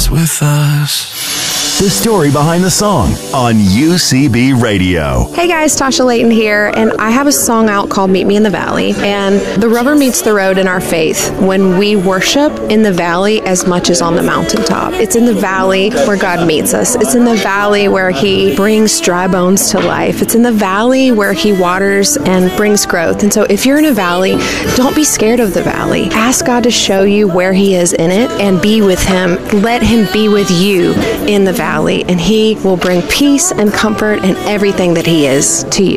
is with us. The story behind the song on UCB Radio. Hey guys, Tasha Layton here, and I have a song out called Meet Me in the Valley. And the rubber meets the road in our faith when we worship in the valley as much as on the mountaintop. It's in the valley where God meets us. It's in the valley where He brings dry bones to life. It's in the valley where He waters and brings growth. And so if you're in a valley, don't be scared of the valley. Ask God to show you where He is in it and be with Him. Let Him be with you in the valley, and He will bring peace and comfort and everything that He is to you.